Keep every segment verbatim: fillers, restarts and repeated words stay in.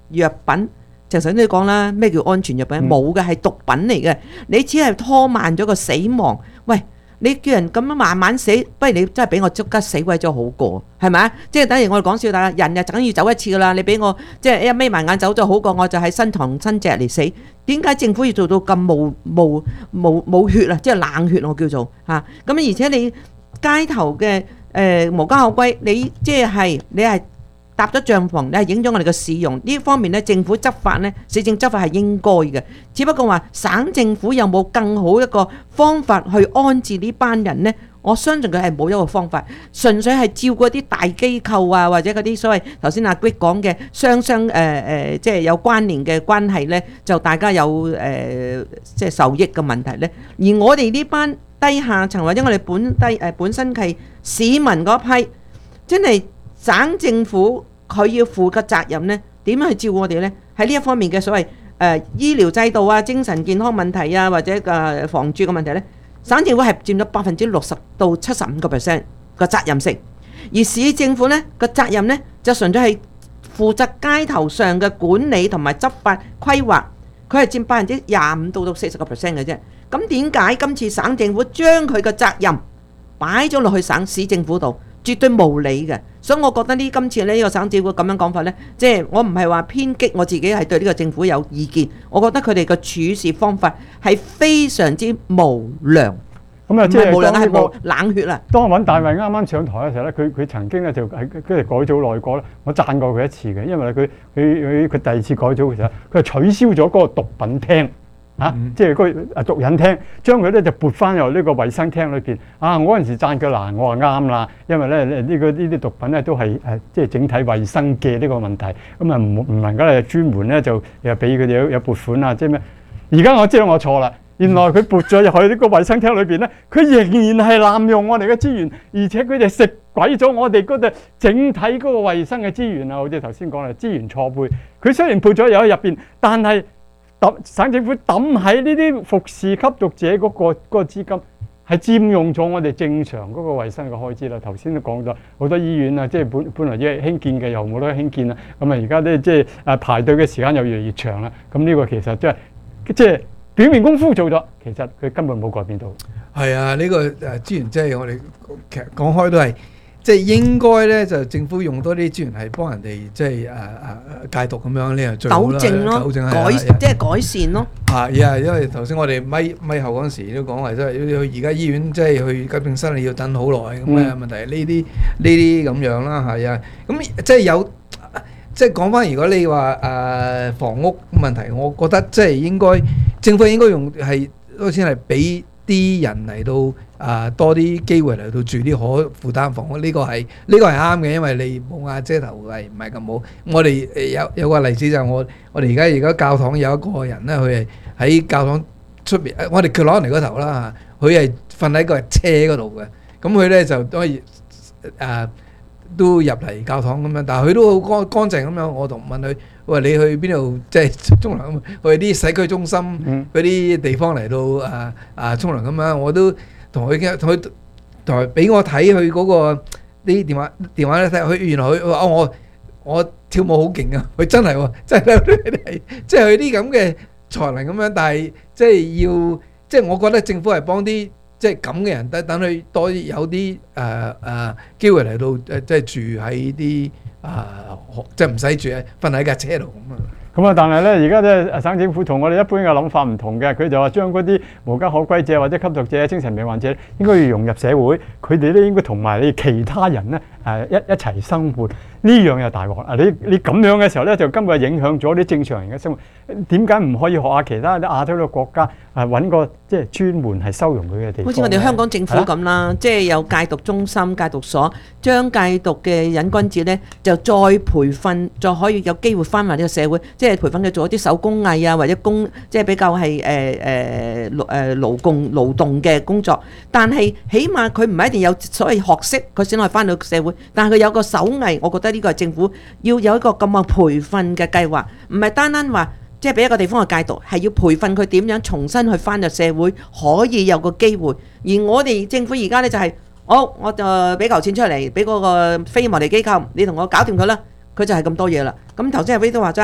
藥品。就頭先你講啦，咩叫安全藥品？冇嘅，係毒品嚟嘅。你只係拖慢咗個死亡。喂，你叫人咁樣慢慢死，不如你真係俾我即刻死鬼咗好過，係咪啊？即係等於我哋講笑，但係人就梗要走一次噶啦。你俾我即係一眯埋眼走咗好過，我就喺身旁身隻嚟死。點解政府要做到咁冇冇冇冇血啊？即係冷血我叫做嚇。咁、啊、而且你街頭嘅誒、呃、無家可歸，你即係你係。搭咗帳篷，你係影咗我哋嘅市容呢方面咧，政府執法咧，市政執法係應該嘅。只不過話省政府有冇更好一個方法去安置呢班人呢？我相信佢係冇一個方法，純粹係照顧啲大機構啊，或者嗰啲所謂頭先阿 Greg 講嘅雙雙誒誒，即係有關聯嘅關係呢，就大家有誒、呃、即係受益嘅問題呢。而我哋呢班低下層或者我哋本低誒、呃、本身係市民嗰批，真係。省政府佢要負嘅責任呢，點樣去照顧我哋呢？喺呢一方面嘅所謂誒、呃、醫療制度啊、精神健康問題啊，或者嘅房住嘅問題呢，省政府係佔咗百分之六十到七十五個 percent 嘅責任性，而市政府呢個責任呢，就純粹係負責街頭上嘅管理同埋執法規劃，佢係佔百分之廿五到到四十個 percent 嘅啫。咁點解今次省政府將佢嘅責任擺咗落去省市政府度？絕對無理嘅，所以我覺得呢今次呢、呢個省政府咁樣講法呢，即係我唔係話偏激，我自己係對呢個政府有意見。我覺得佢哋嘅處事方法係非常之無良， 咁啊，即係無良係當、呢個、 冇冷血啦。 當尹大衛啱啱上台嘅時候咧，佢佢曾經咧就喺跟住改組內閣咧，我讚過佢一次嘅，因為佢佢佢佢第二次改組嘅時候，佢係取消咗嗰個毒品廳。啊！即係嗰個毒癮廳，將佢咧就撥翻入呢個衞生廳裏邊。啊！我嗰陣時讚佢嗱，我話啱啦，因為咧呢、呢個呢啲毒品咧都係誒即係整體衞生嘅呢個問題。咁啊唔唔能夠咧專門咧就又俾佢哋有有撥款啊，即係咩？而家我知道我錯啦，原來佢撥咗入去呢個衞生廳裏邊咧，佢仍然係濫用我哋嘅資源，而且佢哋食鬼咗我哋嗰度整體嗰個衞生嘅資源啊！好似頭先講啦，資源錯配。佢雖然撥咗入去入邊，但係省政府抌喺呢啲服侍吸毒者嗰、嗰個嗰、嗰個資金係佔用咗我哋正常嗰個衞生嘅開支啦。頭先都講咗好多醫院啊，即係本本來已係興建嘅，又冇得興建啦。咁啊，而家咧即係誒排隊嘅時間又越嚟越長啦。咁呢個其實即係即係表面功夫做咗，其實佢根本冇改變到。 係啊，呢、呢個誒資源即係我哋其實講開都係。即係應該咧，就政府用多啲資源係幫人哋，即係誒誒戒毒咁樣，呢係最好啦。 糾正咯， 糾正改即係改善咯。 啊，因為頭先我哋咪咪後嗰陣時都講話，即係去而家醫院即係去急症室你要等好耐咁嘅問題，呢啲呢啲咁樣啦，係啊。咁即係有即係講翻，如果你話誒、呃、房屋問題，我覺得即係應該政府應該用係多錢嚟俾啲人嚟到。啊、呃，多啲機會嚟到住啲可負擔房屋，呢、這個係呢、這個係啱嘅，因為你冇瓦遮頭係唔係咁好。我哋誒有有個例子就係我我哋而家而家教堂有一個人咧，佢係喺教堂出邊，我哋佢攞嚟嗰頭啦嚇，佢係瞓喺個車嗰度嘅，咁佢咧就都可以誒、呃、都入嚟教堂咁樣，但係佢都好乾乾淨咁樣。我同問佢，喂，你去邊度即係沖涼咁？去啲洗區中心嗰啲地方嚟到誒誒沖涼咁樣，我都。同佢嘅同佢同埋俾我睇佢嗰個啲電話電話咧睇佢原來佢話哦我我跳舞好勁啊！佢真係喎，真係即係佢啲咁嘅才能咁樣，但係即係要即係我覺得政府係幫啲即係咁嘅人，等等佢多啲有啲誒誒機會嚟到誒即係住喺啲啊即係唔使住啊，瞓喺架車度咁啊！ 咁啊，但係咧，而家咧省政府同我哋一般嘅諗法唔同嘅，佢就話將嗰啲無家可歸者或者吸毒者、精神病患者應該要融入社會，佢哋咧應該同埋你其他人咧誒一一齊生活。呢樣又大鑊啊！你你咁樣嘅時候咧，就根本係影響咗啲正常人嘅生活。點解唔可以學下其他啲亞洲嘅國家啊？揾個即係專門係收容佢嘅地方。好似我哋香港政府咁啦，啊、即係有戒毒中心、戒毒所，將戒毒嘅癮君子咧就再培訓，再可以有機會翻埋呢個社會，即係培訓佢做一啲手工藝啊，或者工即係比較係誒誒勞誒勞工勞動嘅工作。但係起碼佢唔係一定有所謂學識，佢先可以翻到社會。但係佢有個手藝，我覺得呢個係政府要有一個咁嘅培訓嘅計劃，唔係單單話即係俾一個地方去戒毒，係要培訓佢點樣重新去翻入社會，可以有個機會。而我哋政府而家咧就係、是，好我就俾嚿錢出嚟，俾嗰個非牟利機構，你同我搞掂佢啦，佢就係咁多嘢啦。咁頭先阿威都話真係，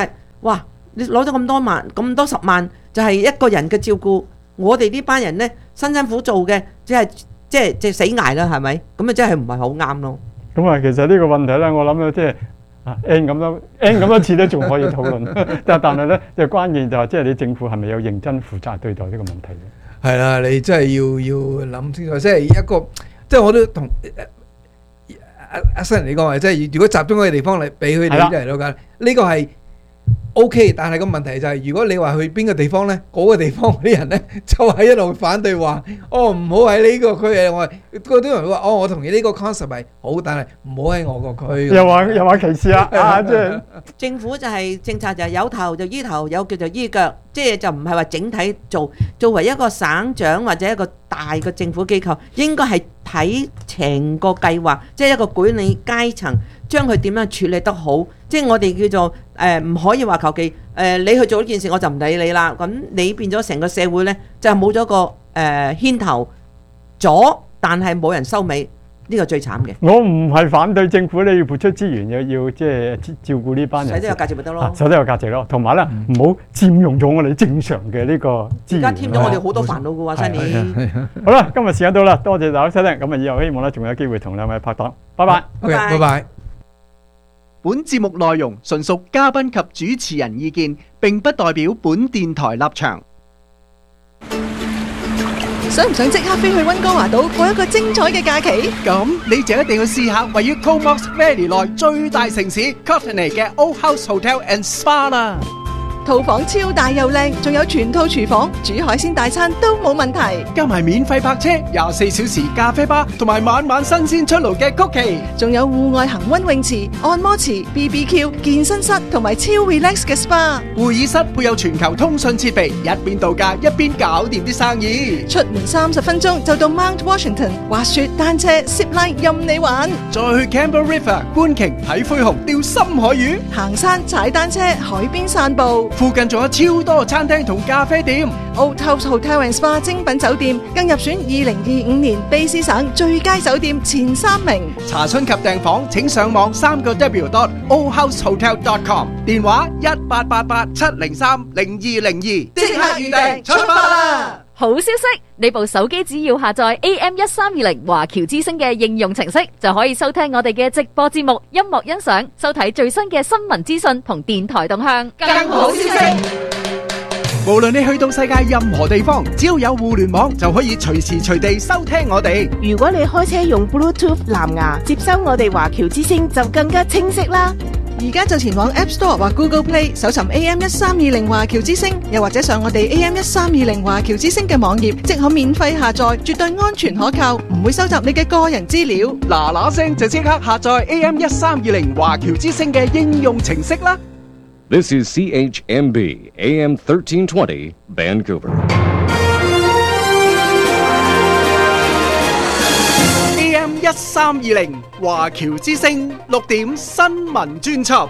哇！你攞咗咁多萬咁多十萬，就係一個人嘅照顧，我哋呢班人呢，辛辛苦做嘅，即係即係即係死捱啦，係咪？咁啊真係唔係好啱咯。 咁啊，其實呢個問題咧，我諗咧，即係啊 N 咁多 N 咁多次都仲可以討論，但但係咧，就關鍵就係即係你政府係咪有認真負責對待呢個問題嘅？ 係啦，你真係要要諗清楚，即係一個，即係我都同阿阿新人你講話，即係如果集中嗰個地方嚟俾佢哋啲人了解，呢個係 OK， 但係個問題就係，如果你話去邊個地方咧，嗰個地方嗰啲人咧就係一路反對話，哦唔好喺呢個區誒，我嗰啲人會話，哦我同意呢個 concept 係好，但係唔好喺我個區。 又話又話歧視啦，啊即係政府就係政策就係有頭就醫頭，有腳就醫腳，即係就唔係話整體做。作為一個省長或者一個大嘅政府機構，應該係睇成個計劃，即係一個管理階層，將佢點樣處理得好。即係我哋叫做誒唔可以話求其誒你去做呢件事我就唔理你啦。咁你變咗成個社會呢，就冇咗個誒、呃、牽頭咗，但係冇人收尾，呢、這個最慘嘅。 我唔係反對政府咧要撥出資源，要要即係照顧呢班人， 使得有價值咪得咯， 使得有價值咯。同埋咧唔好佔用咗我哋正常嘅呢個資源。 而家添咗我哋好多煩惱嘅喎，新年。 好啦，今日時間到啦，多謝大家收聽。咁啊，以後希望咧仲有機會同兩位拍檔。拜拜。 OK，拜拜。 本節目內容純屬嘉賓及主持人意見，並不代表本電台立場。 想唔想即刻飛去溫哥華島過一個精彩嘅假期？ 咁你就一定要試下位於 Comox Valley 內最大城市 Courtenay 嘅 Old House Hotel and Spa 啦。 套房超大又靚，仲有全套廚房，煮海鮮大餐都冇問題。 加埋免費泊車、廿四小時咖啡吧，同埋晚晚新鮮出爐嘅曲奇， 仲有戶外恒溫泳池、按摩池、B B Q、健身室同埋超 relax 嘅 SPA。 會議室配有全球通訊設備，一邊度假一邊搞掂啲生意。 出門三十分鐘就到 Mount Washington， 滑雪、單車、zip line 任你玩。 再去 Campbell River 觀鯨、睇灰熊、釣深海魚， 行山、踩單車、海邊散步。 附近仲有超多餐廳同咖啡店。 Old House Hotel and Spa 精品酒店更入選二零二五年卑詩省最佳酒店前三名。 查詢及訂房請上網三個 W dot old house hotel dot com， 電話一八八八七零三零二零二，即刻預訂出發啦！ 好消息，你部手機只要下載 A M 一三二零華僑之聲嘅應用程式，就可以收聽我哋嘅直播節目、音樂欣賞、收睇最新嘅新聞資訊同電台動向。 更好消息， 無論你去到世界任何地方，只要有互聯網就可以隨時隨地收聽我哋。 如果你開車用 Bluetooth 藍牙接收我哋華僑之聲，就更加清晰啦。 而家就前往 App Store 或 Google Play 搜尋 A M 一三二零華僑之聲，又或者上我哋 A M 一三二零華僑之聲嘅網頁，即可免費下載，絕對安全可靠，唔會收集你嘅個人資料。 嗱嗱聲就即刻下載 A M 一三二零華僑之聲嘅應用程式啦。 This is C H M B A M thirteen twenty Vancouver。 A M 一三二零華僑之聲六點新聞專輯。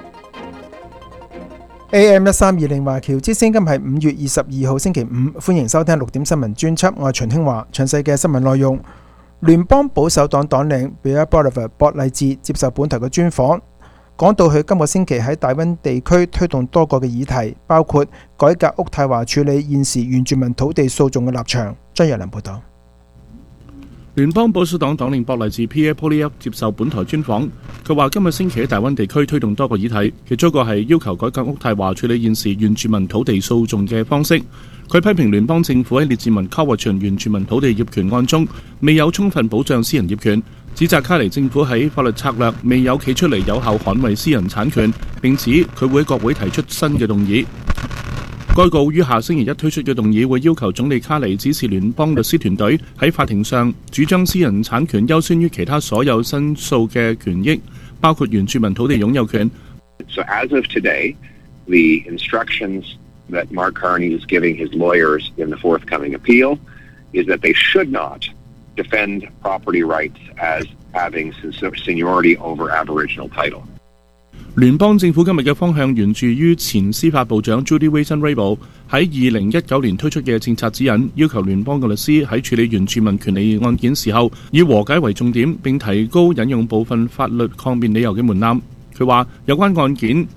A M 一三二零華僑之聲今日係五月二十二號星期五，歡迎收聽六點新聞專輯。我係秦興華，詳細嘅新聞內容。聯邦保守黨黨領 Bill Bolivar 博勵治接受本台嘅專訪，講到佢今個星期喺大溫地區推動多個嘅議題，包括改革渥太華處理現時原住民土地訴訟嘅立場。張若麟報道。 聯邦保守黨黨領博勵治 Pierre Poilievre 接受本台專訪，佢話今日星期喺大溫地區推動多個議題，其中一個係要求改革渥太華處理現時原住民土地訴訟嘅方式。佢批評聯邦政府喺列治文 Cowichan 原住民土地業權案中未有充分保障私人業權，指責卡尼政府喺法律策略未有企出嚟有效捍衛私人產權，並指佢會喺國會提出新嘅動議。該告於下星期一推出嘅動議會要求總理卡尼指示聯邦律師團隊喺法庭上主張私人產權優先於其他所有申訴嘅權益，包括原住民土地擁有權。 So as of today, the instructions that Mark Carney is giving his lawyers in the forthcoming appeal is that they should not defend property rights as having seniority over Aboriginal title. 聯邦政府今日嘅方向源自於前司法部長 Judy Wilson-Raybould 喺二零一九年推出嘅政策指引，要求聯邦嘅律師喺處理原住民權利案件時候，以和解為重點，並提高引用部分法律抗辯理由嘅門檻。佢話有關案件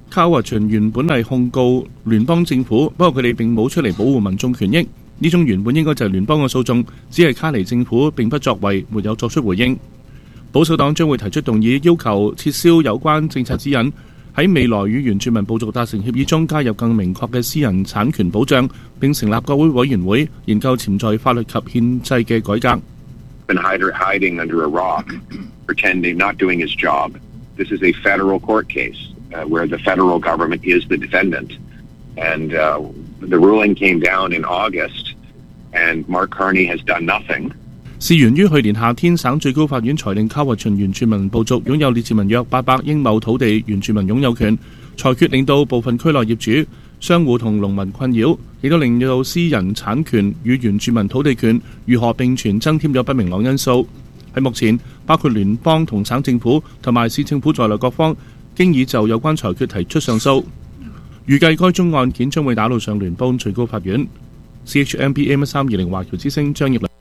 卡華全原本係控告聯邦政府，不過佢哋並冇出嚟保護民眾權益。呢種原本應該就係聯邦嘅訴訟，只係卡尼政府並不作為，沒有作出回應。保守黨將會提出動議，要求撤銷有關政策指引，喺未來與原住民部族達成協議中加入更明確嘅私人產權保障，並成立國會委員會研究潛在法律及憲制嘅改革。 Been hiding under a rock, pretending not doing his job. This is a federal court case uh, where the federal government is the defendant, and uh, the ruling came down in August, and Mark Carney has done nothing. 事源於去年夏天，省最高法院裁定卡華群原住民部族擁有列治文約八百英畝土地原住民擁有權，裁決令到部分區內業主、商戶同農民困擾，亦都令到私人產權與原住民土地權如何並存增添咗不明朗因素。喺目前，包括聯邦同省政府同埋市政府在內各方，經已就有關裁決提出上訴。預計該宗案件將會打到上聯邦最高法院。C H M B A M 三二零華僑之聲張業良。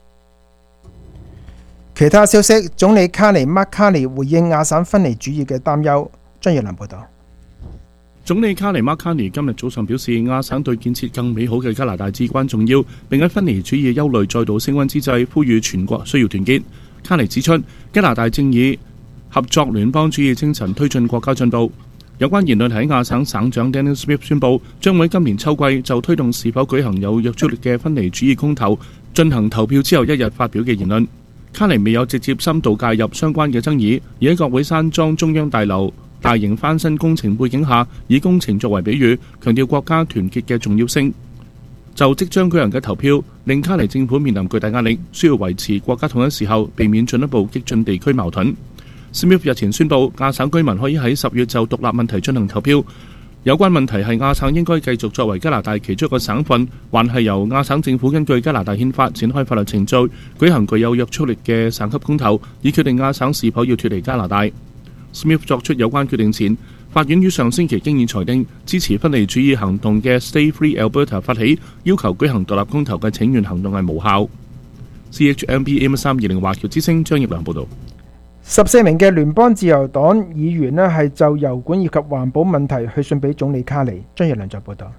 其他消息，總理卡尼麥卡尼回應亞省分離主義嘅擔憂。張業良報導。 總理卡尼麥卡尼今日早上表示，亞省對建設更美好嘅加拿大至關重要，並喺分離主義憂慮再度升溫之際，呼籲全國需要團結。卡尼指出，加拿大正以合作聯邦主義精神推進國家進步。有關言論喺亞省省長 Daniel Smith 宣布，將會今年秋季就推動是否舉行有約束力嘅分離主義公投進行投票之後一日發表嘅言論。卡尼未有直接深度介入相關嘅爭議，而喺國會山莊中央大樓大型翻新工程背景下，以工程作為比喻，強調國家團結嘅重要性。就即將舉行嘅投票，令卡尼政府面臨巨大壓力，需要維持國家統一時候，避免進一步激進地區矛盾。Smith 日前宣布，亞省居民可以喺十月就獨立問題進行投票。有關問題係亞省應該繼續作為加拿大其中一個省份，還係由亞省政府根據加拿大憲法展開法律程序，舉行具有約束力嘅省級公投，以決定亞省是否要脫離加拿大。Smith 作出有關決定前，法院於上星期經已裁定，支持分離主義行動嘅 Stay Free Alberta 發起要求舉行獨立公投嘅請願行動係無效。C H M B A M 三二零華僑之聲張業良報導。 十四名嘅聯邦自由黨議員呢係就油管以及環保問題去信俾總理卡尼。張業良再報導。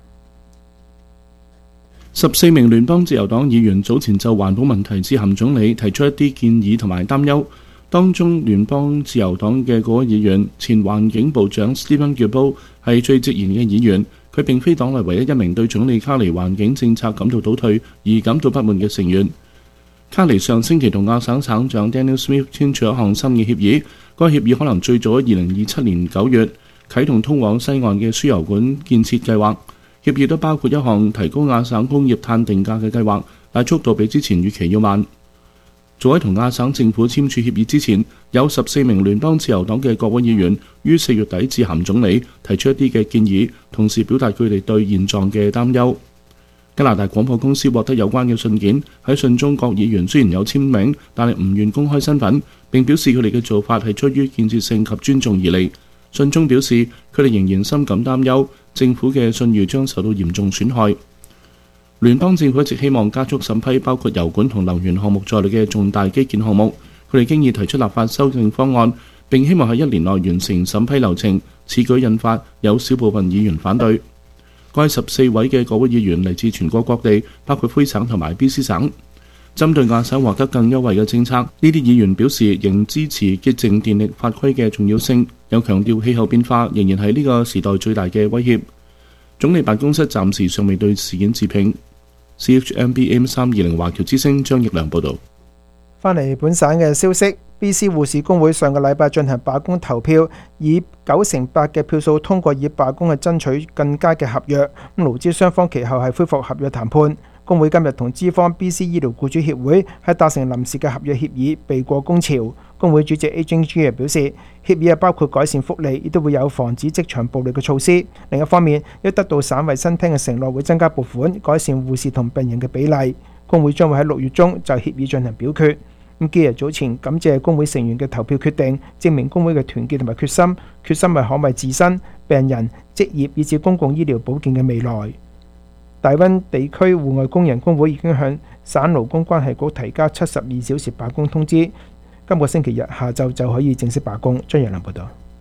十四名聯邦自由黨議員早前就環保問題致函總理，提出一啲建議同埋擔憂。當中聯邦自由黨嘅嗰位議員前環境部長 Stephen Guilbeault 係最直言嘅議員，佢並非黨內唯一一名對總理卡尼環境政策感到倒退而感到不滿嘅成員。卡尼上星期同亞省省長 Daniel Smith 簽署一項新嘅協議，該協議可能最早喺二零二七年九月啟動通往西岸嘅輸油管建設計劃。協議都包括一項提高亞省工業碳定價嘅計劃，但速度比之前預期要慢。早喺同亞省政府簽署協議之前，有十四名聯邦自由黨嘅國會議員於四月底致函總理，提出一啲嘅建議，同時表達佢哋對現狀嘅擔憂。加拿大廣播公司獲得有關嘅信件，喺信中各議員雖然有簽名，但係唔願公開身份，並表示佢哋嘅做法係出於建設性及尊重而嚟。信中表示佢哋仍然深感擔憂，政府嘅信譽將受到嚴重損害。聯邦政府一直希望加速審批包括油管同能源項目在內嘅重大基建項目，佢哋經已提出立法修正方案，並希望喺一年內完成審批流程。此舉引發有少部分議員反對。該十四位嘅國會議員嚟自全國各地，包括魁省同埋 B C 省。針對亞省獲得更優惠嘅政策，呢啲議員表示仍支持潔淨電力法規嘅重要性，有強調氣候變化仍然係呢個時代最大嘅威脅。總理辦公室暫時尚未對事件置評。C H M B M 三二零華僑之聲張業良報導。 翻嚟本省嘅消息 ，B C 護士工會上個禮拜進行罷工投票，以九成八嘅票數通過以罷工去爭取更佳嘅合約。咁勞資雙方其後係恢復合約談判。工會今日同資方 B C 醫療僱主協會係達成臨時嘅合約協議，避過工潮。工會主席 A J G 表示，協議係包括改善福利，亦都會有防止職場暴力嘅措施。另一方面，亦得到省衛生廳嘅承諾，會增加撥款，改善護士同病人嘅比例。工會將會喺六月中就協議進行表決。咁基日早前感謝工會成員嘅投票決定，證明工會嘅團結同埋決心，決心係捍衛自身、病人、職業以至公共醫療保健嘅未來。大溫地區戶外工人工會已經向省勞工關係局提交七十二小時罷工通知，今個星期日下晝就可以正式罷工。張陽良報導。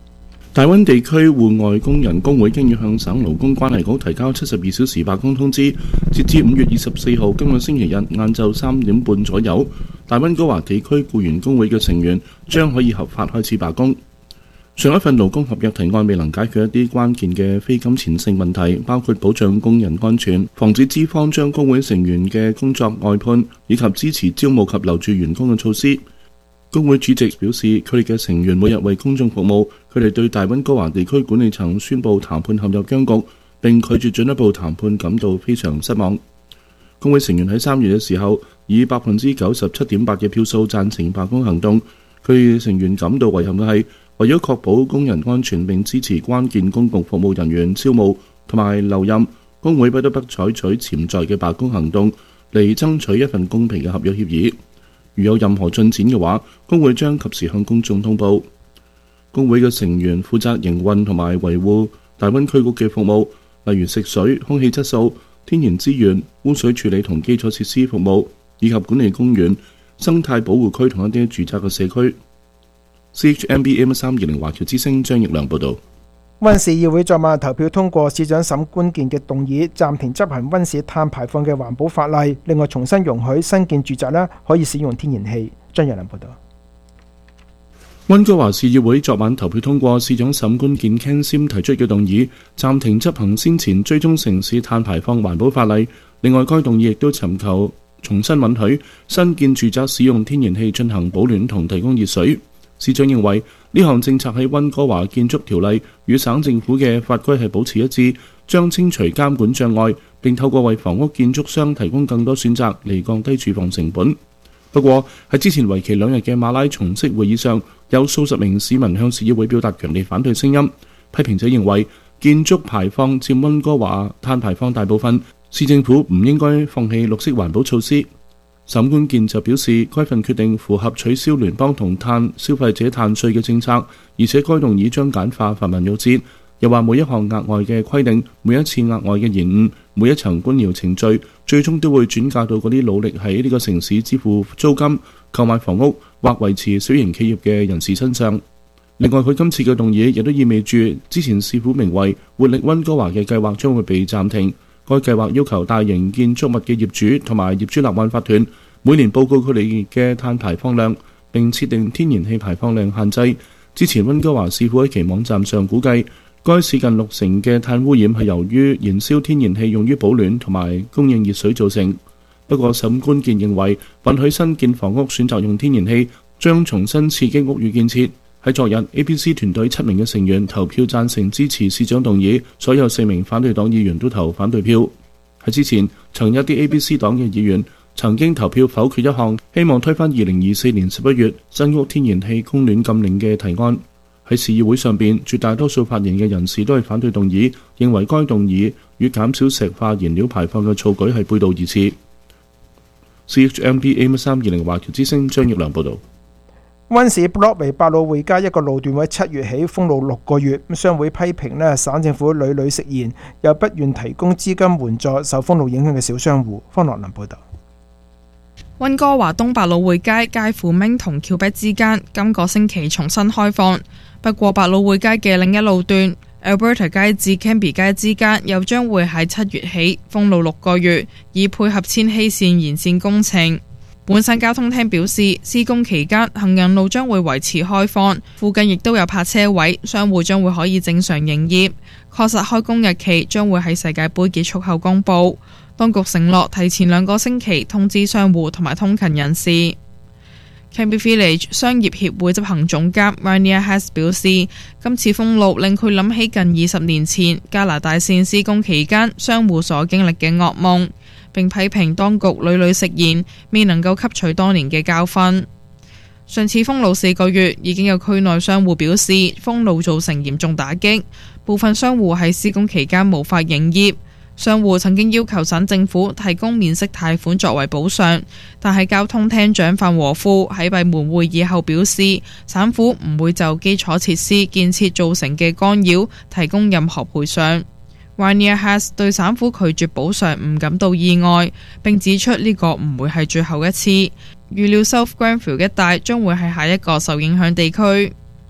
大灣地區戶外工人工會經已向省勞工關係局提交七十二小時罷工通知，截至五月二十四號今個星期日晏晝三點半左右，大溫哥華地區僱員工會嘅成員將可以合法開始罷工。上一份勞工合約提案未能解決一啲關鍵嘅非金錢性問題，包括保障工人安全、防止資方將工會成員嘅工作外判，以及支持招募及留住員工嘅措施。工會主席表示，佢哋嘅成員每日為公眾服務，佢哋對大溫哥華地區管理層宣布談判陷入僵局並拒絕進一步談判感到非常失望。工會成員喺三月嘅時候以百分之九十七點八嘅票數贊成罷工行動。佢哋成員感到遺憾嘅係，為咗確保工人安全並支持關鍵公共服務人員招募同埋留任，工會不得不採取潛在嘅罷工行動嚟爭取一份公平嘅合約協議。如有任何進展嘅話，工會將及時向公眾通報。工會嘅成員負責營運同埋維護大溫區局嘅服務，例如食水、空氣質素、天然資源、污水處理同基礎設施服務，以及管理公園、生態保護區同一啲住宅嘅社區。C H M B A M 三二零華僑之聲張奕良報導。 溫市議會昨晚投票通過市長沈觀健嘅動議，暫停執行溫市碳排放嘅環保法例，另外重新容許新建住宅呢可以使用天然氣。張奕良報導。 溫哥華市議會昨晚投票通過市長沈觀健 Ken Sim 提出嘅動議，暫停執行先前追蹤城市碳排放環保法例。另外，該動議亦都尋求重新允許新建住宅使用天然氣進行保暖同提供熱水。市長認為呢項政策喺溫哥華建築條例與省政府嘅法規係保持一致，將清除監管障礙，並透過為房屋建築商提供更多選擇嚟降低住房成本。不過喺之前為期兩日嘅馬拉松式會議上，有數十名市民向市議會表達強烈反對聲音。批評者認為建築排放佔溫哥華碳排放大部分，市政府唔應該放棄綠色環保措施。沈觀健就表示，該份決定符合取消聯邦同碳消費者碳稅嘅政策，而且該動議將簡化繁文縟節。又話每一項額外嘅規定、每一次額外嘅延誤、每一層官僚程序，最終都會轉嫁到嗰啲努力喺呢個城市支付租金、購買房屋或維持小型企業嘅人士身上。另外，佢今次嘅動議亦都意味住之前市府名為活力溫哥華嘅計劃將會被暫停。該計劃要求大型建築物嘅業主同埋業主立案法團每年報告佢哋嘅碳排放量，並設定天然氣排放量限制。之前溫哥華市府喺其網站上估計，該市近六成嘅碳污染係由於燃燒天然氣用於保暖同埋供應熱水造成。不過，沈觀健認為允許新建房屋選擇用天然氣，將重新刺激屋宇建設。喺昨日 A B C 團隊七名嘅成員投票贊成支持市長動議，所有四名反對黨議員都投反對票。喺之前，曾有啲 A B C 黨嘅議員曾經投票否決一項希望推翻二零二四年十一月新屋天然氣供暖禁令嘅提案。喺市議會上邊，絕大多數發言嘅人士都係反對動議，認為該動議與減少石化燃料排放嘅措舉係背道而馳。C H M B A M 三二零華僑之聲張奕良報導。 溫市 Broadway 百老匯街一個路段會七月起封路六個月，商會批評呢省政府屢屢食言，又不願提供資金援助受封路影響嘅小商戶。方樂林報導。 溫哥華東百老匯街介乎明同橋壁之間，今個星期重新開放。不過百老匯街嘅另一路段 Alberta 街至 Cambie 街之間又將會喺七月起封路六個月，以配合千禧線延線工程。本省交通廳表示，施工期間行人路將會維持開放，附近亦都有泊車位，商戶將會可以正常營業。確實開工日期將會喺世界盃結束後公佈。當局承諾提前兩個星期通知商戶同埋通勤人士。Cambie Village 商業協會執行總監 Rainier Hess 表示，今次封路令佢諗起近二十年前加拿大線施工期間商戶所經歷嘅噩夢，並批評當局屢屢食言，未能夠吸取多年嘅教訓。上次封路四個月，已經有區內商戶表示封路造成嚴重打擊，部分商戶喺施工期間無法營業。商戶曾經要求省政府提供免息貸款作為補償，但係交通廳長范和富喺閉門會議後表示，省府唔會就基礎設施建設造成嘅干擾提供任何賠償。Rainier Hess 對省府拒絕補償唔感到意外，並指出呢個唔會係最後一次。預料 South Grenville 一帶將會係下一個受影響地區。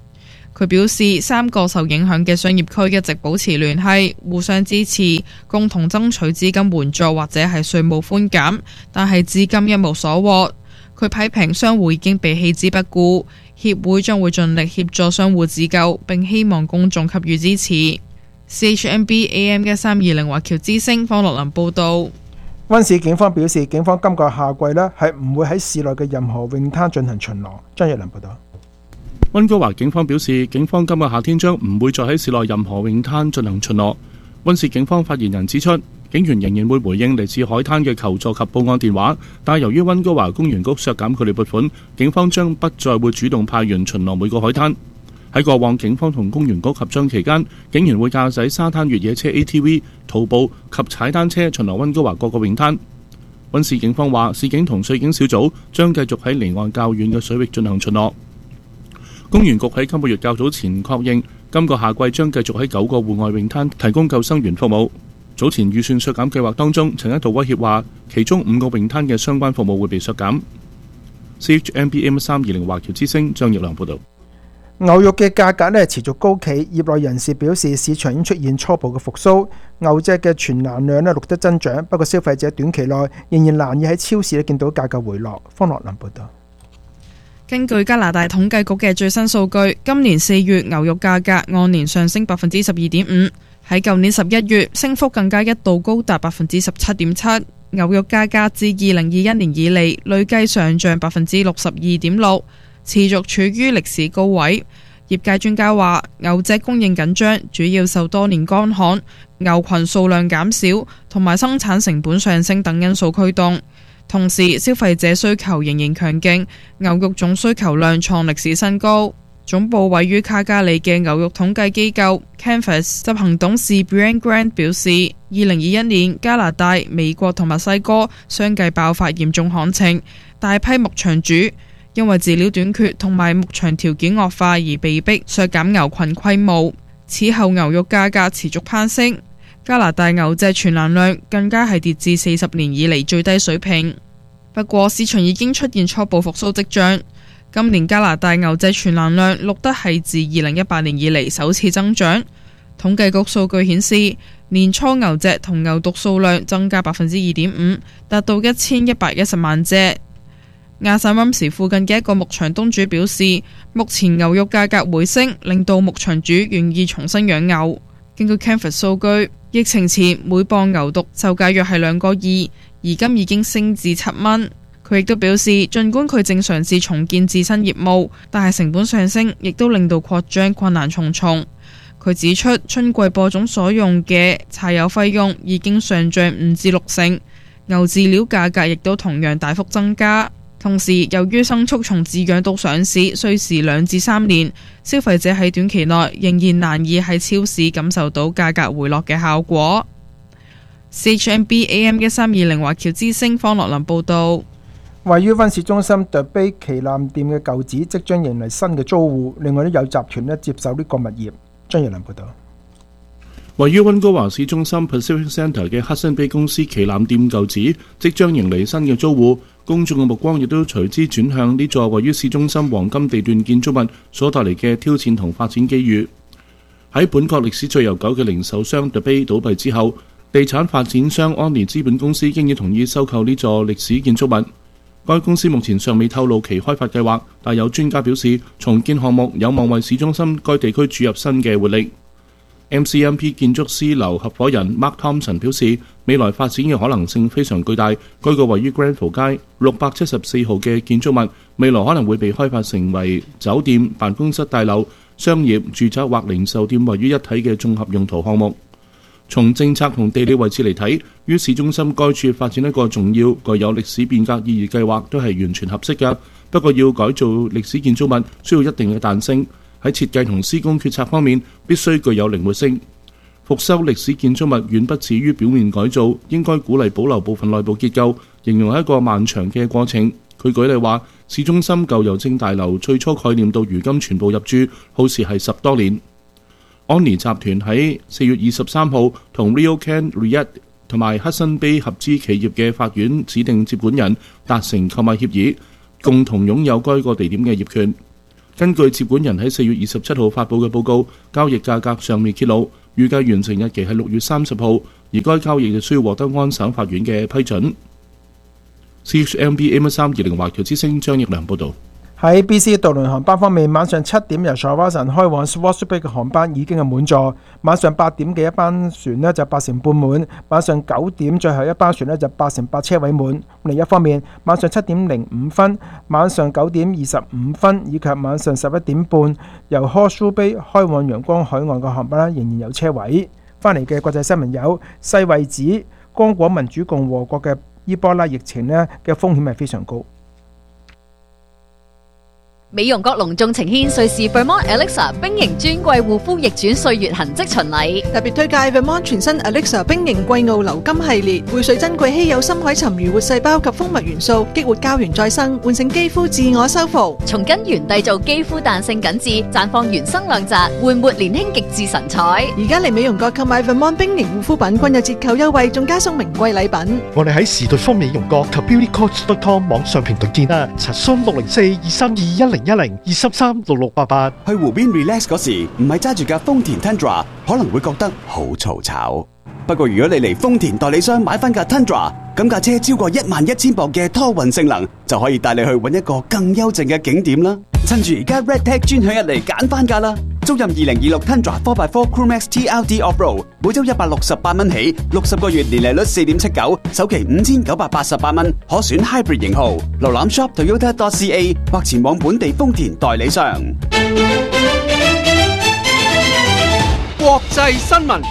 佢表示，三個受影響嘅商業區一直保持聯繫，互相支持，共同爭取資金援助或者係稅務寬減，但係至今一無所獲。佢批評商戶已經被棄之不顧，協會將會盡力協助商戶自救，並希望公眾給予支持。C H M B A M 一三二零華僑之聲方樂林報導。 溫市警方表示，警方今個夏季呢係唔會喺市內嘅任何泳灘進行巡邏。張日林報導。 溫哥華警方表示，警方今個夏天將唔會再喺市內任何泳灘進行巡邏。溫市警方發言人指出，警員仍然會回應嚟自海灘嘅求助及報案電話，但係由於溫哥華公園局削減佢哋撥款，警方將不再會主動派員巡邏每個海灘。喺過往警方同公園局合作期間，警員會駕駛沙灘越野車 A T V、徒步及踩單車巡邏溫哥華各個泳灘。溫市警方話，市警同水警小組將繼續喺離岸較遠嘅水域進行巡邏。公園局喺今個月較早前確認，今個夏季將繼續喺九個戶外泳灘提供救生員服務。早前預算削減計劃當中，曾一度威脅話，其中五個泳灘嘅相關服務會被削減。C H M B A M 三二零華僑之聲張奕良報導。 牛肉嘅價格呢持續高企，業內人士表示市場已經出現初步嘅復甦，牛隻嘅存欄量呢錄得增長，不過消費者短期內仍然難以喺超市呢見到價格回落。方樂林報導。 根據加拿大統計局嘅最新數據，今年四月牛肉價格按年上升百分之十二點五，喺舊年十一月升幅更加一度高達百分之十七點七。牛肉價格自二零二一年以嚟累計上漲百分之六十二點六。持續處於歷史高位。業界專家話，牛隻供應緊張，主要受多年乾旱、牛群數量減少同埋生產成本上升等因素驅動。同時，消費者需求仍然強勁，牛肉總需求量創歷史新高。總部位於卡加里嘅牛肉統計機構 Canvas 執行董事 Brian Grant 表示，二零二一年加拿大、美國同墨西哥相繼爆發嚴重旱情，大批牧場主因為飼料短缺同埋牧場條件惡化而被迫削減牛群規模。此後牛肉價格持續攀升，加拿大牛隻存欄量更加係跌至四十年以嚟最低水平。不過市場已經出現初步復甦跡象，今年加拿大牛隻存欄量錄得係自二零一八年以嚟首次增長。統計局數據顯示，年初牛隻同牛犢數量增加百分之二點五，達到一千一百一十萬隻。亞省溫時附近嘅一個牧場東主表示，目前牛肉價格回升，令到牧場主願意重新養牛。根據 Canvas 數據，疫情前每磅牛犢售價約係兩個二，而今已經升至七蚊。佢亦都表示，儘管佢正嘗試重建自身業務，但係成本上升，亦都令到擴張困難重重。佢指出，春季播種所用嘅柴油費用已經上漲五至六成，牛飼料價格亦都同樣大幅增加。同時，由於牲畜從飼養到上市需時兩至三年，消費者喺短期內仍然難以喺超市感受到價格回落嘅效果。C H M B A M 一三二零華僑之聲方樂林報導。 位於溫市中心 The Bay 旗艦店嘅舊址即將迎嚟新嘅租戶，另外都有集團咧接手呢個物業。張日林報導。 位於溫哥華市中心 Pacific Centre 嘅 Hudson Bay 公司旗艦店舊址即將迎嚟新嘅租戶，公眾嘅目光亦都隨之轉向呢座位於市中心黃金地段建築物所帶嚟嘅挑戰同發展機遇。喺本國歷史最悠久嘅零售商 The Bay 倒閉之後，地產發展商安妮資本公司經已同意收購呢座歷史建築物。該公司目前尚未透露其開發計劃，但有專家表示，重建項目有望為市中心該地區注入新嘅活力。M C M P 建築師樓合夥人 Mark Thompson 表示，未來發展嘅可能性非常巨大。該個位於 Granville 街六百七十四號嘅建築物，未來可能會被開發成為酒店、辦公室大樓、商業、住宅或零售店位於一體嘅綜合用途項目。從政策同地理位置嚟睇，於市中心該處發展一個重要、具有歷史變革意義計劃都係完全合適嘅。不過要改造歷史建築物需要一定嘅彈性。喺設計同施工決策方面，必須具有靈活性。復修歷史建築物遠不止於表面改造，應該鼓勵保留部分內部結構，形容係一個漫長嘅過程。佢舉例話，市中心舊郵政大樓最初概念到如今全部入住，耗時係十多年。安妮集團喺四月二十三號同 RioCan REIT 同埋 Hudson Bay 合資企業嘅法院指定接管人達成購買協議，共同擁有該個地點嘅業權。 根據接管人喺四月二十七號發布嘅報告，交易價格尚未揭露，預計完成日期係六月三十號，而該交易就需要獲得安省法院嘅批准。C H M B A M 三二零華僑之聲張益良報導。 喺 B C 渡輪航班方面，晚上七點由 Shawazan 開往 Swartz Bay 嘅航班已經係滿座，晚上八點嘅一班船呢就八成半滿，晚上九點最後一班船呢就八成八車位滿。另一方面，晚上七點零五分、晚上九點二十五分以及晚上十一點半由 Horseshoe Bay 開往陽光海岸嘅航班仍然有車位。翻嚟嘅國際新聞有世衛指剛果民主共和國嘅伊波拉疫情呢嘅風險係非常高。 美容閣隆重呈獻瑞士 Vermont Elixir 冰凝專櫃護膚逆轉歲月痕跡巡禮， 特別推介 Vermont 全新 Elixir 冰凝貴澳流金系列，匯萃珍貴稀有深海沉魚活細胞及蜂蜜元素，激活膠原再生，喚醒肌膚自我修復， 從根源締造肌膚彈性緊緻，綻放原生亮澤，煥活年輕極致神采。 而家嚟美容閣購買 Vermont 冰凝護膚品均有折扣優惠，仲加送名貴禮品。 我哋喺時代方美容閣及 beautycoach dot com 網上平台見啦，查詢六零四二三二一零一零二三三六六八八。 去湖邊 relax 嗰時，唔係揸住架豐田 Tundra， 可能會覺得好嘈吵。不過如果你嚟豐田代理商買翻架 Tundra， 咁架車超過一萬一千磅嘅拖運性能，就可以帶你去揾一個更幽靜嘅景點啦。趁住而家 RedTag 專享日嚟揀翻架啦！租任二零二六 Tundra 四 by 四 Crewmax T R D Off-Road， 每周一百六十八蚊起，六十個月年利率四點七九，首期五千九百八十八蚊，可選 Hybrid 型號。瀏覽 shop toyota dot c a 或前往本地豐田代理商。 國際新聞。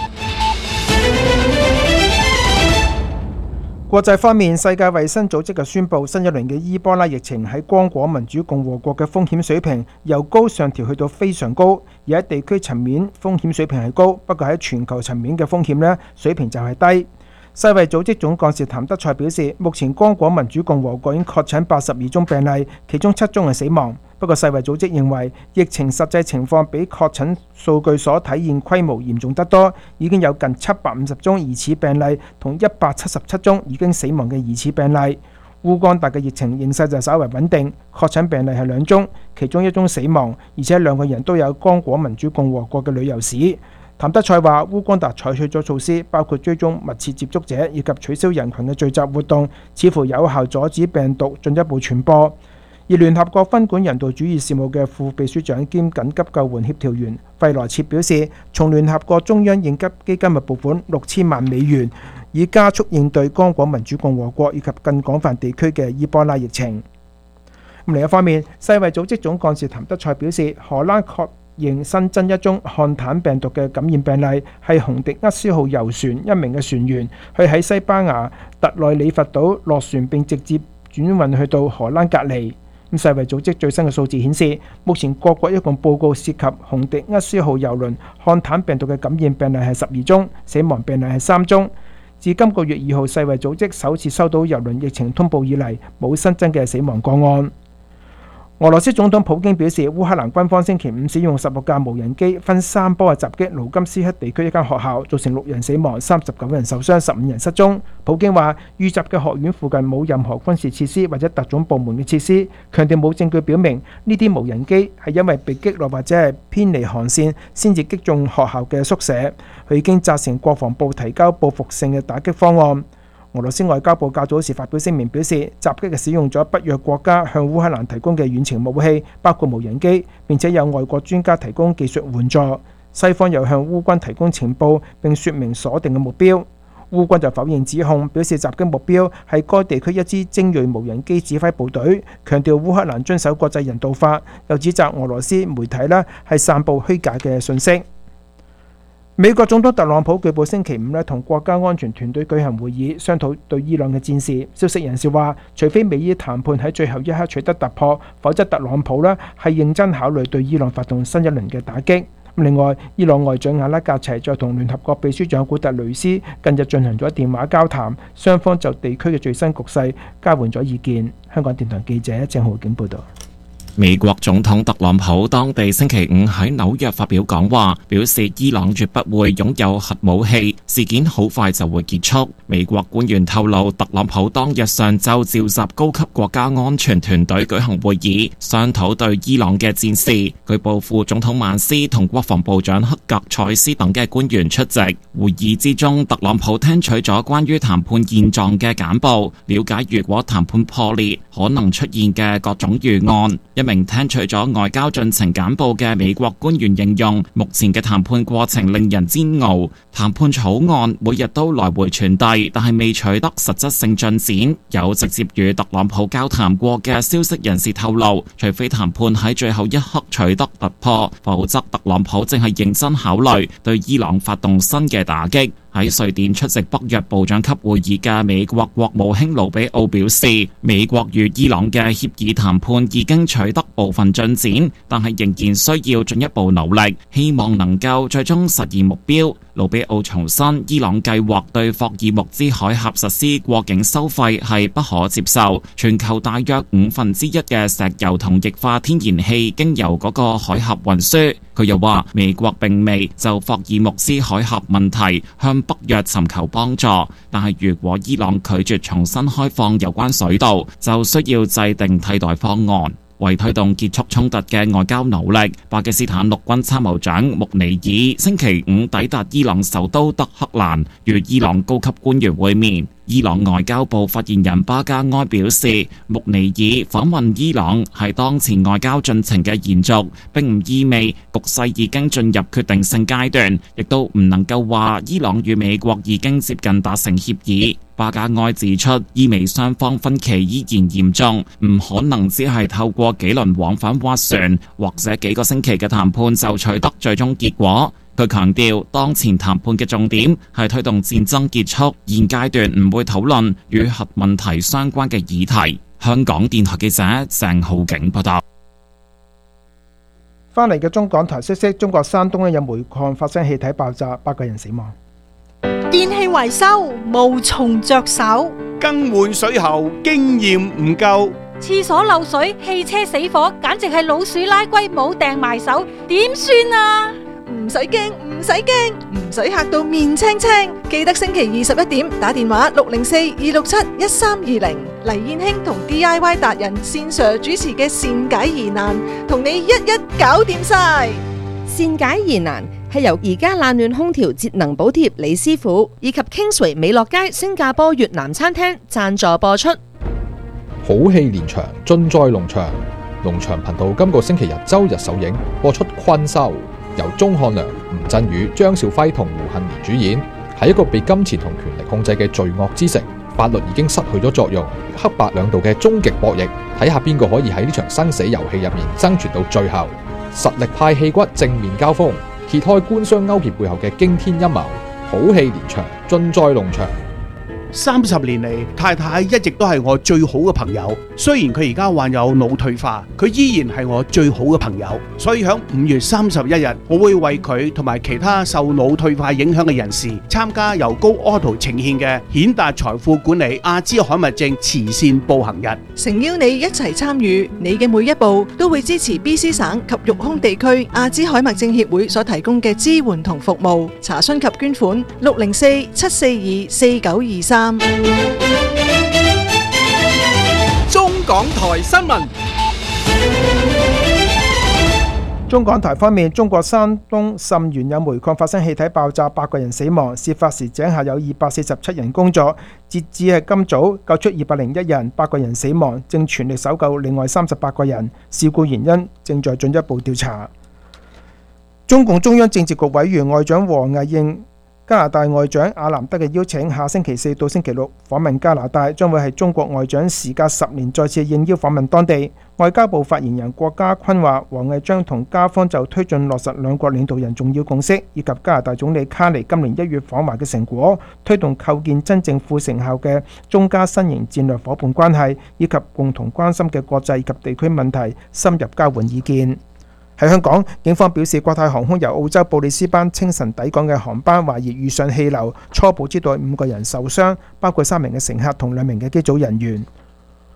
國際方面，世界衛生組織就宣布新一輪嘅伊波拉疫情喺剛果民主共和國嘅風險水平由高上調去到非常高，而喺地區層面風險水平係高，不過喺全球層面嘅風險呢水平就係低。世衛組織總幹事譚德塞表示，目前剛果民主共和國已經確診八十二宗病例，其中七宗係死亡。不過世衛組織認為疫情實際情況比確診數據所體現規模嚴重得多，已經有近七百五十宗疑似病例同一百七十七宗已經死亡嘅疑似病例。烏干達嘅疫情形勢就稍為穩定，確診病例係兩宗，其中一宗死亡，而且兩個人都有剛果民主共和國嘅旅遊史。譚德塞話烏干達採取咗措施，包括追蹤密切接觸者以及取消人群嘅聚集活動，似乎有效阻止病毒進一步傳播。而聯合國分管人道主義事務嘅副秘書長兼緊急救援協調員費萊切表示，從聯合國中央應急基金嘅撥款六千萬美元，以加速應對剛果民主共和國以及更廣泛地區嘅伊波拉疫情。另一方面，世衛組織總幹事譚德塞表示，荷蘭確認新增一宗漢坦病毒嘅感染病例，係洪迪厄斯號遊船一名嘅船員，佢喺西班牙特內里佛島落船並直接轉運去到荷蘭隔離。世衛組織最新嘅數字顯示，目前各國一共報告涉及洪迪厄斯號郵輪漢坦病毒嘅感染病例係十二宗，死亡病例係三宗。自今個月二號世衛組織首次收到郵輪疫情通報以嚟，冇新增嘅死亡個案。俄羅斯總統普京表示，烏克蘭軍方星期五使用十六架無人機分三波嘅襲擊盧甘斯克地區一間學校，造成六人死亡、三十九人受傷、十五人失蹤。普京話，遇襲嘅學院附近冇任何軍事設施或者特種部門嘅設施，強調冇證據表明呢啲無人機係因為被擊落或者係偏離航線先至擊中學校嘅宿舍。佢已經責成國防部提交報復性嘅打擊方案。俄羅斯外交部較早時發表聲明表示，襲擊係使用咗北約國家向烏克蘭提供嘅遠程武器，包括無人機，並且有外國專家提供技術援助。西方又向烏軍提供情報並說明鎖定嘅目標。烏軍就否認指控，表示襲擊目標係該地區一支精鋭無人機指揮部隊，強調烏克蘭遵守國際人道法，又指責俄羅斯媒體呢係散佈虛假嘅信息。美國總統特朗普據報星期五咧同國家安全團隊舉行會議，商討對伊朗嘅戰事。消息人士話，除非美伊談判喺最後一刻取得突破，否則特朗普咧係認真考慮對伊朗發動新一輪嘅打擊。另外，伊朗外長阿拉格齊再同聯合國秘書長古特雷斯近日進行咗電話交談，雙方就地區嘅最新局勢交換咗意見。香港電台記者鄭浩景報道。 美國總統特朗普當地星期五喺紐約發表講話，表示伊朗絕不會擁有核武器，事件好快就會結束。美國官員透露，特朗普當日上晝召集高級國家安全團隊舉行會議，商討對伊朗嘅戰事。據報副總統曼斯同國防部長克格塞斯等嘅官員出席會議之中，特朗普聽取咗關於談判現狀嘅簡報，了解如果談判破裂可能出現嘅各種預案。一名聽取咗外交進程簡報嘅美國官員形容，目前嘅談判過程令人煎熬，談判草案每日都來回傳遞，但係未取得實質性進展。有直接與特朗普交談過嘅消息人士透露，除非談判喺最後一刻取得突破，否則特朗普正係認真考慮對伊朗發動新嘅打擊。喺瑞典出席北約部長級會議嘅美國國務卿盧比奧表示，美國與伊朗嘅協議談判已經取得部分進展，但係仍然需要進一步努力，希望能夠最終實現目標。盧比奧重申，伊朗計劃對霍爾木茲海峽實施過境收費係不可接受。全球大約五分之一嘅石油同液化天然氣經由嗰個海峽運輸。佢又話，美國並未就霍爾木茲海峽問題向北約尋求幫助，但係如果伊朗拒絕重新開放有關水道，就需要制定替代方案。為推動結束衝突嘅外交努力，巴基斯坦陸軍參謀長穆尼爾星期五抵達伊朗首都德黑蘭，與伊朗高級官員會面。伊朗外交部發言人巴加埃表示，穆尼爾訪問伊朗係當前外交進程嘅延續，並唔意味局勢已經進入決定性階段，亦都唔能夠話伊朗與美國已經接近達成協議。巴加埃指出，伊美雙方分歧依然嚴重，唔可能只係透過幾輪往返斡旋或者幾個星期嘅談判就取得最終結果。佢強調，當前談判嘅重點係推動戰爭結束，現階段唔會討論與核問題相關嘅議題。香港電台記者鄭浩景報道。 翻嚟嘅中港台消息，中國山東咧有煤礦發生氣體爆炸，八個人死亡。 電器維修無從着手， 更換水喉經驗唔夠， 廁所漏水、汽車死火，簡直係老鼠拉龜冇掟埋手，點算啊？ 唔使驚，唔使驚，唔使嚇到面青青。記得星期二十一點打電話六零四二六七一三二零，黎燕卿同 D I Y 達人線 Sir 主持嘅善解疑難，同你一一搞掂晒。 善解疑難係由而家冷暖空調節能補貼李師傅以及 Kingsway 美樂街新加坡越南餐廳贊助播出。 好戲連場，盡在農場。農場頻道今個星期日周日首映播出《困獸》，由鐘漢良、吳鎮宇、張兆輝同胡杏兒主演。喺一個被金錢同權力控制嘅罪惡之城，法律已經失去咗作用，黑白兩道嘅終極博弈，睇下邊個可以喺呢場生死遊戲入面生存到最後。實力派戲骨正面交鋒，揭開官商勾結背後嘅驚天陰謀，好戲連場，盡在農場。 三十年嚟，太太一直都係我最好嘅朋友。雖然佢而家患有腦退化，佢依然係我最好嘅朋友。所以喺五月三十一日，我會為佢同埋其他受腦退化影響嘅人士參加由高 Auto 呈獻嘅顯達財富管理阿茲海默症慈善步行日， 誠邀你一齊參與。你嘅每一步都會支持 B C 省及育空地區阿茲海默症協會所提供嘅支援同服務。查詢及捐款六零四七四二四九二三。 中港台新聞。 中港台方面，中國山東沁源有煤礦發生氣體爆炸，八個人死亡。事發時井下有二百四十七人工作，截至係今早救出二百零一人，八個人死亡，正全力搜救另外三十八個人。事故原因正在進一步調查。中共中央政治局委員外長王毅應加拿大外長阿南德嘅邀請，下星期四到星期六訪問加拿大，將會係中國外長時隔十年再次應邀訪問當地。外交部發言人郭家坤話，王毅將同加方就推進落實兩國領導人重要共識，以及加拿大總理卡尼今年一月訪華嘅成果，推動構建真正富成效嘅中加新型戰略伙伴關係，以及共同關心嘅國際及地區問題，深入交換意見。喺香港，警方表示國泰航空由澳洲布里斯班清晨抵港嘅航班懷疑遇上氣流，初步知道五個人受傷，包括三名嘅乘客同兩名嘅機組人員。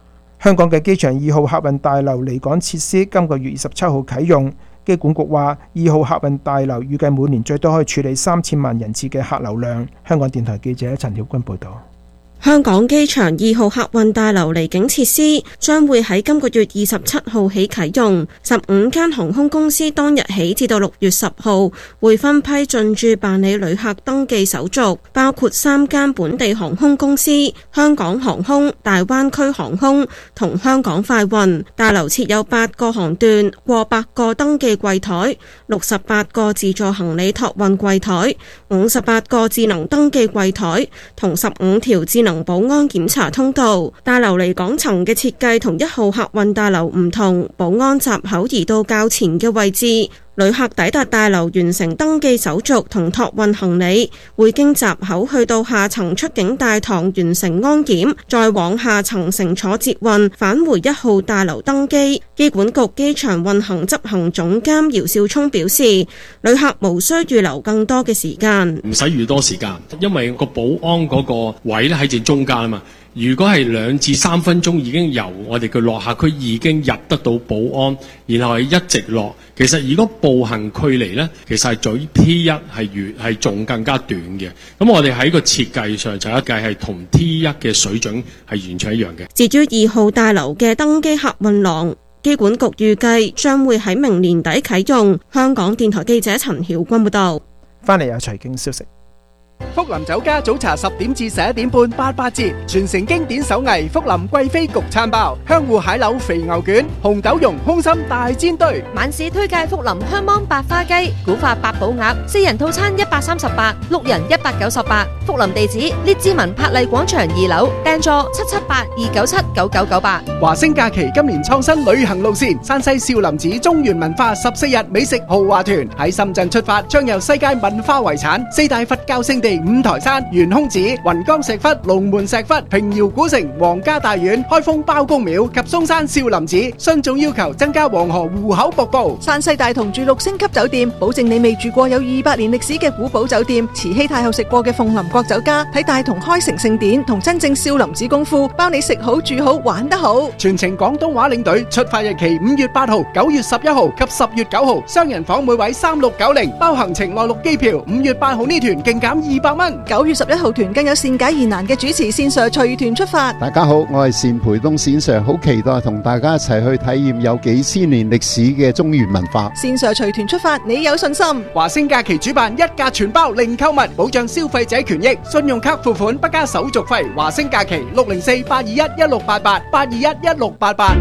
香港嘅機場二號客運大樓離港設施今個月二十七號啟用，機管局話二號客運大樓預計每年最多可以處理三千萬人次嘅客流量。香港電台記者陳曉君報導。 香港機場二號客運大樓離境設施將會喺今個月二十七號起啟用，十五間航空公司當日起至到六月十號會分批進駐辦理旅客登記手續，包括三間本地航空公司、香港航空、大灣區航空同香港快運。大樓設有八個航段、過百個登記櫃台、六十八個自助行李託運櫃台、五十八個智能登記櫃台同十五條智能保安檢查通道。大樓離港層嘅設計同一號客運大樓唔同，保安閘口移到較前嘅位置。旅客抵達大樓完成登記手續同託運行李，會經閘口去到下層出境大堂完成安檢，再往下層乘坐捷運返回一號大樓登機。機管局機場運行執行總監姚少聰表示，旅客無需預留更多嘅時間， 唔使預多時間，因為個保安嗰個位咧喺正中間啊嘛。如果係兩至三分鐘已經由我哋嘅落客區已經入得到保安，然後係一直落。其實如果步行距離呢，其實係最 T 一係越係仲更加短嘅。咁我哋喺個設計上就一計係同 T 一嘅水準係完全一樣嘅。 至於二號大樓嘅登機客運廊，機管局預計將會喺明年底啟用。香港電台記者陳曉君報道。 翻嚟有財經消息。 福林酒家早茶十點至十一點半八八折，傳承經典手藝福林貴妃焗餐包、香芋蟹柳肥牛卷、紅豆蓉空心大煎堆。 晚市推介福林香芒白花雞、古法八寶鴨，四人套餐一百三十八，六人一百九十八。福林地址：列治文柏麗廣場二樓，訂座七七八二九七九九九八。 華星假期今年創新旅行路線，山西少林寺中原文化十四日美食豪華團喺深圳出發，將遊世界文化遺產、四大佛教聖地五台山、懸空寺、雲岡石窟、龍門石窟、平遙古城、皇家大院、開封包公廟及嵩山少林寺。信眾要求增加黃河湖口瀑布。 山西大同住六星級酒店，保證你未住過有二百年歷史嘅古堡酒店。慈禧太后食過嘅鳳林國酒家，睇大同開城聖典同真正少林寺功夫，包你食好住好玩得好。 全程廣東話領隊，出發日期五月八號、九月十一號及十月九號，雙人房每位三六九零，包行程內陸機票。五月八號呢團勁減二百蚊。 九月十一號團更有善解疑難嘅主持線上隨團出發。 大家好，我係單培東線上，好期待同大家一齊去體驗有幾千年歷史嘅中原文化。 線上隨團出發，你有信心？ 華星假期主辦一價全包零購物，保障消費者權益，信用卡付款不加手續費。華星假期六零四八二一一六八八八二一一六八八。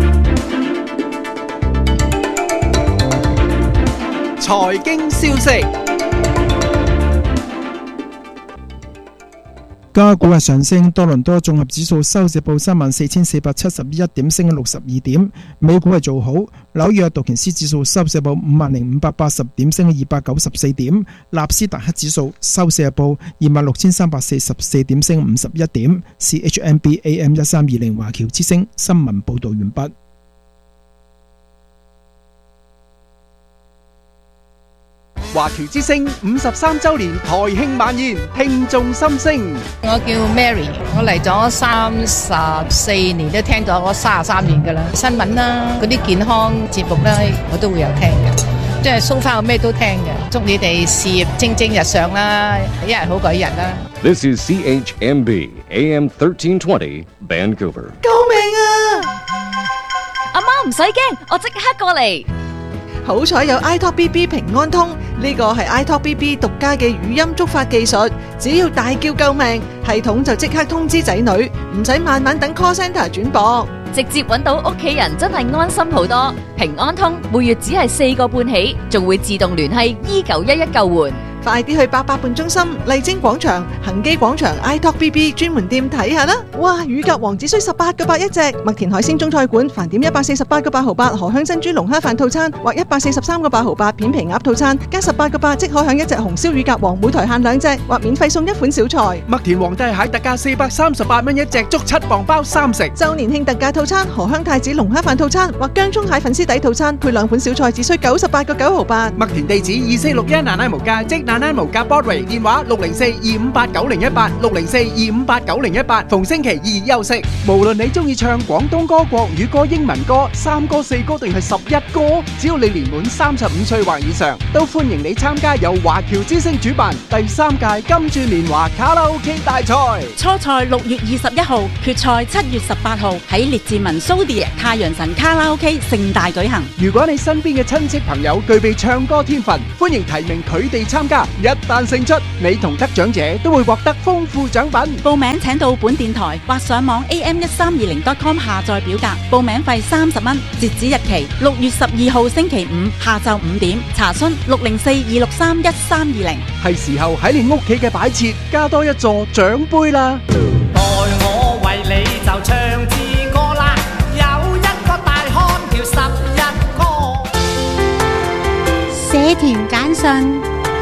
財經消息。 加股係上升，多倫多綜合指數收市報三萬四千四百七十一點，升六十二點。美股係做好，紐約道瓊斯指數收市報五萬零五百八十點，升二百九十四點。納斯達克指數收市報二萬六千三百四十四點，升五十一點。C H M B A M 一三二零華僑之聲新聞報道完畢。 華僑之聲五十三週年台慶晚宴，聽眾心聲。 我叫 Mary， 我嚟咗三十四年，都聽咗我三十三年噶啦。新聞啦，嗰啲健康節目咧，我都會有聽嘅。即係蘇花我咩都聽嘅。祝你哋事業蒸蒸日上啦，一日好過一日啦。 This is C H M B A M thirteen twenty Vancouver。 救命啊！ 阿媽唔使驚，我即刻過嚟。 好彩有 iTalk B B 平安通，呢個係 iTalk B B 獨家嘅語音觸發技術，只要大叫救命，系統就即刻通知仔女，唔使慢慢等 call centre 轉播， 直接揾到屋企人，真係安心好多。平安通每月只係四個半起，仲會自動聯繫一九一一救援。 快啲去八佰伴中心、麗晶廣場、恒基廣場 iTalk B B 專門店睇下啦！哇，乳鴿王只需十八個八一隻，麥田海鮮中菜館飯點一百四十八個八毫八，河香珍珠龍蝦飯套餐或一百四十三個八毫八片皮鴨套餐，加十八個八即可享一隻紅燒乳鴿王，每台限兩隻，或免費送一款小菜。 麥田皇帝蟹特價四百三十八蚊一隻，足七磅包三食。 周年慶特價套餐，河香太子龍蝦飯套餐或薑蔥蟹粉絲底套餐，配兩款小菜，只需九十八個九毫八。 麥田地址二四六一南奶無街，即 Nanaimo 加 Broadway， 電話六零四二五八九零一八，六零四二五八九零一八，逢星期二休息。無論你中意唱廣東歌、國語歌、英文歌、三歌、四歌定係十一歌，只要你年滿三十五歲或以上，都歡迎你參加由華僑之星主辦第三屆金鑽年華卡拉 OK 大賽。 初賽六月二十一號，決賽七月十八號喺列治文蘇迪太陽神卡拉 OK 盛大舉行。 如果你身邊嘅親戚朋友具備唱歌天分，歡迎提名佢哋參加。一旦勝出，你同得獎者都會獲得豐富獎品。 報名請到本電台或上網 A M 一三二零 dot com 下載表格，報名費三十蚊，截止日期六月十二號星期五下晝五點。查詢六零四二六三一三二零。 係時候喺你屋企嘅擺設加多一座獎杯啦！ 待我為你就唱支歌啦，有一個大漢叫十一哥。 社團簡訊。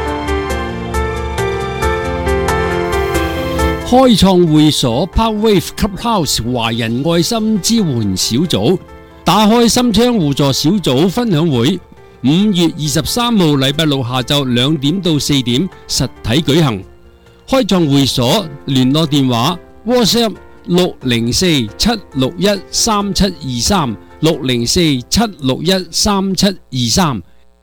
開創會所 Parkwave Clubhouse 華人愛心支援小組打開心窗互助小組分享會，五月二十三號禮拜六下晝兩點到四點實體舉行。開創會所聯絡電話 WhatsApp 六零四七六一三七二三六零四七六一三七二三。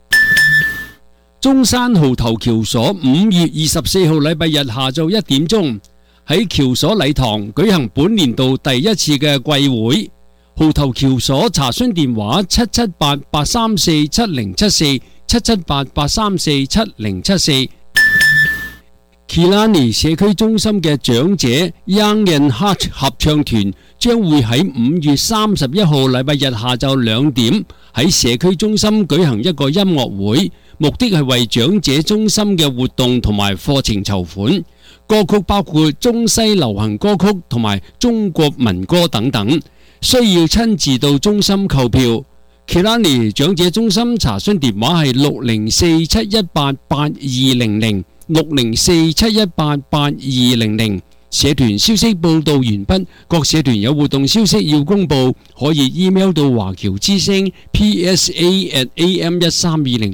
中山蠔頭橋所五月二十四號禮拜日下晝一點鐘喺橋所禮堂舉行本年度第一次嘅季會。蠔頭橋所查詢電話七七八八三四七零七四七七八八三四七零七四。Killarney 社區中心嘅長者 Young and Heart 合唱團將會喺五月三十一號禮拜日下晝兩點喺社區中心舉行一個音樂會，目的係為長者中心嘅活動同埋課程籌款。歌曲包括中西流行歌曲同埋中國民歌等等，需要親自到中心購票。Killarney 長者中心查詢電話係六零四七一八八二零零六零四七一八八二零零。社團消息報道完畢，各社團有活動消息要公佈，可以 email 到華僑之聲 P S A at A M 一三二零。